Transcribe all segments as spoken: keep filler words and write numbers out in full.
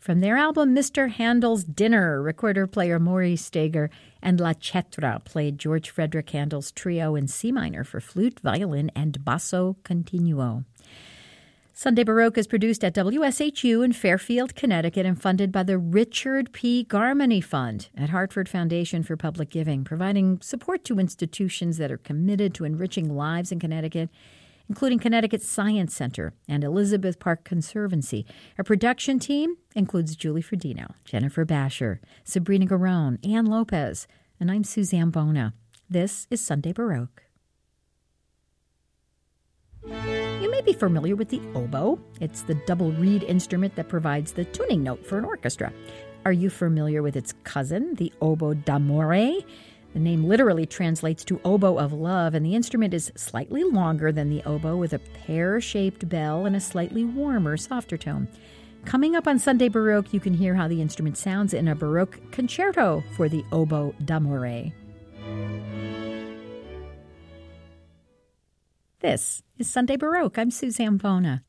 From their album Mister Handel's Dinner, recorder-player Maurice Steger and La Cetra played George Frederick Handel's trio in C minor for flute, violin, and basso continuo. Sunday Baroque is produced at W S H U in Fairfield, Connecticut, and funded by the Richard P. Garmany Fund at Hartford Foundation for Public Giving, providing support to institutions that are committed to enriching lives in Connecticut, including Connecticut Science Center and Elizabeth Park Conservancy. Our production team includes Julie Frodino, Jennifer Basher, Sabrina Garone, Ann Lopez, and I'm Suzanne Bona. This is Sunday Baroque. You may be familiar with the oboe. It's the double reed instrument that provides the tuning note for an orchestra. Are you familiar with its cousin, the oboe d'amore? The name literally translates to oboe of love, and the instrument is slightly longer than the oboe with a pear-shaped bell and a slightly warmer, softer tone. Coming up on Sunday Baroque, you can hear how the instrument sounds in a Baroque concerto for the oboe d'amore. This is Sunday Baroque. I'm Suzanne Bona.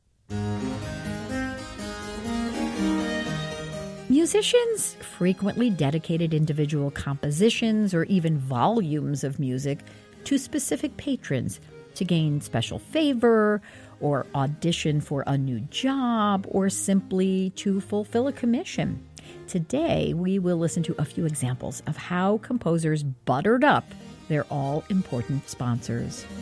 Musicians frequently dedicated individual compositions or even volumes of music to specific patrons to gain special favor or audition for a new job or simply to fulfill a commission. Today, we will listen to a few examples of how composers buttered up their all-important sponsors.